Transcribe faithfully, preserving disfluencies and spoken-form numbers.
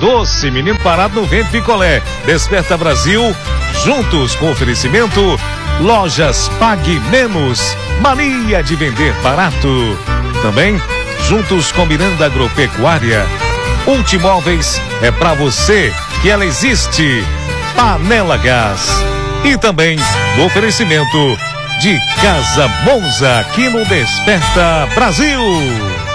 doce, menino parado no vento picolé. Desperta Brasil, juntos com oferecimento. Lojas Pague Menos, mania de vender barato. Também, juntos com Miranda Agropecuária. Ultimóveis é pra você que ela existe. Panela Gás. E também do oferecimento de Casa Monza aqui no Desperta Brasil.